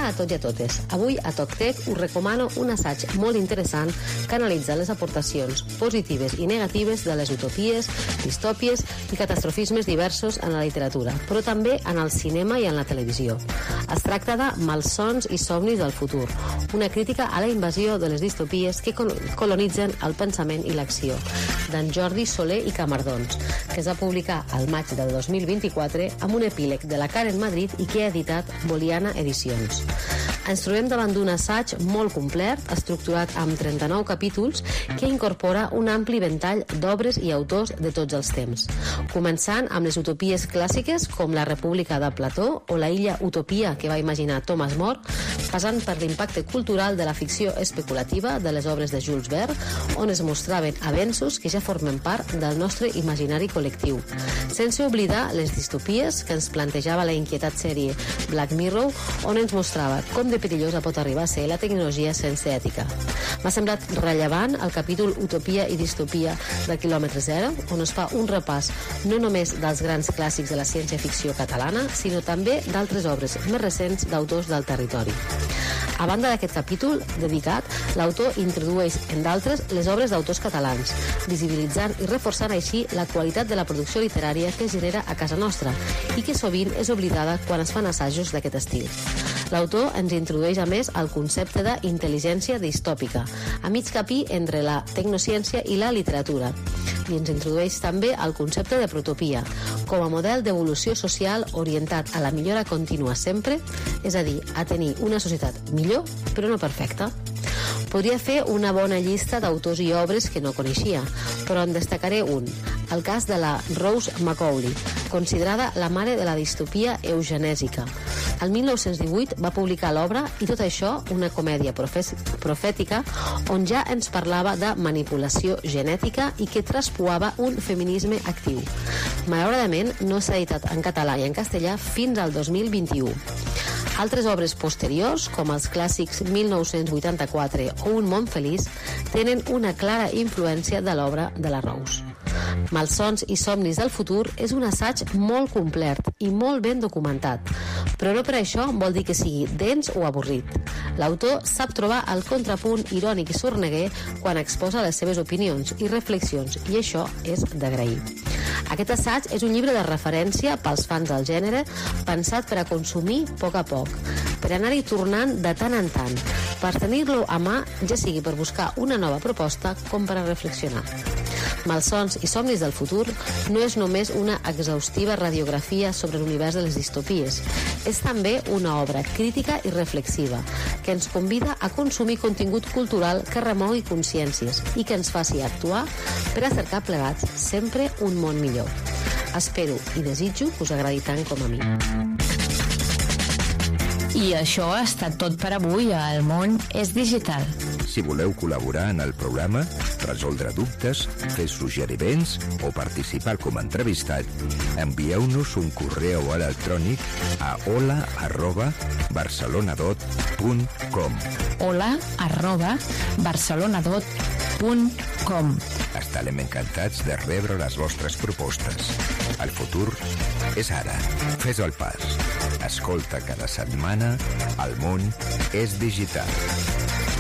a tots i a totes. Avui a TocTec us recomano un assaig molt interessant que analitza les aportacions positives i negatives de les utopies, distòpies i catastrofismes diversos en la literatura, però també en el cinema i en la televisió. Es tracta de Malsons i somnis del futur, una crítica a la invasió de les distopies que colonitzen el pensament i l'acció, d'en Jordi Soler i Camardons, que es va publicar al maig del 2024 amb un epíleg de la Karen Madrid i que ha editat Boliana Edicions. Ens trobem davant d'un assaig molt complet, estructurat amb 39 capítols, que incorpora un ampli ventall d'obres i autors de tots els temps. Començant amb les utopies clàssiques com la República de Plató o la illa Utopia que va imaginar Thomas More, passant per l'impacte cultural de la ficció especulativa de les obres de Jules Verne, on es mostraven avenços que ja formen part del nostre imaginari col·lectiu. Sense oblidar les distopies que ens plantejava la inquietat sèrie Black Mirror, on ens mostrava com de perillosa pot arribar a ser la tecnologia sense ètica. M'ha semblat rellevant el capítol Utopia i Distopia de Quilòmetre Zero, on es fa un repàs no només dels grans clàssics de la ciència-ficció catalana, sinó també d'altres obres més recents d'autors del territori. A banda d'aquest capítol dedicat, l'autor introdueix, en d'altres, les obres d'autors catalans, visibilitzant i reforçant així la qualitat de la producció literària que es genera a casa nostra i que sovint és oblidada quan es fan assajos d'aquest estil. L'autor ens introdueix a més el concepte d'intel·ligència distòpica, a mig camí entre la tecnociència i la literatura, i ens introdueix també el concepte de protopia, com a model d'evolució social orientat a la millora contínua sempre, és a dir, a tenir una societat millor, però no perfecta. Podria fer una bona llista d'autors i obres que no coneixia, però en destacaré un, el cas de la Rose Macaulay, considerada la mare de la distopia eugenèsica. El 1918 va publicar l'obra I tot això, una comèdia profètica on ja ens parlava de manipulació genètica i que traspuava un feminisme actiu. Malauradament no s'ha editat en català i en castellà fins al 2021. Altres obres posteriors, com els clàssics 1984 o Un món feliç, tenen una clara influència de l'obra de la Rose. Malsons i somnis del futur és un assaig molt complet i molt ben documentat, però no per això vol dir que sigui dens o avorrit. L'autor sap trobar el contrapunt irònic i sorneguer quan exposa les seves opinions i reflexions, i això és d'agrair. Aquest assaig és un llibre de referència pels fans del gènere, pensat per a consumir a poc, per anar-hi tornant de tant en tant, per tenir-lo a mà, ja sigui per buscar una nova proposta com per a reflexionar. Malsons i somnis del futur no és només una exhaustiva radiografia sobre l'univers de les distopies. És també una obra crítica i reflexiva que ens convida a consumir contingut cultural que remogui consciències i que ens faci actuar per a cercar plegats sempre un món millor. Espero i desitjo que us agradi tant com a mi. I això ha estat tot per avui a El món és digital. Si voleu col·laborar en el programa, resoldre dubtes, fer suggeriments o participar com a entrevistat, envieu-nos un correu electrònic a hola@barcelonadot.com hola@barcelonadot.com. Estarem encantats de rebre les vostres propostes. El futur és ara. Fes el pas. Escolta cada setmana El món és digital.